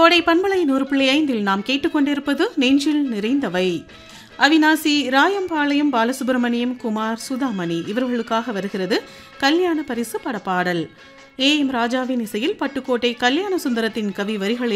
கோடை பண்பலை 100.5 நாம் கேட்டுக்கொண்டிருப்பது நெஞ்சில் நிறைந்தவை. அவினாசி ராயம்பாளையம் பாலசுப்ரமணியம், குமார், சுதாமணி இவர்களுக்காக வருகிறது கல்யாண பரிசு படப்பாடல். AM ராஜாவின் இசையில் பட்டுக்கோட்டை கல்யாண சுந்தரத்தின் கவி வரிகளில்